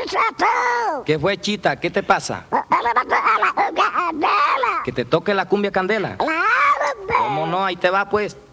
¿Qué fue, Chita? ¿Qué te pasa? Que te toque la cumbia candela. ¿Cómo no? Ahí te va, pues.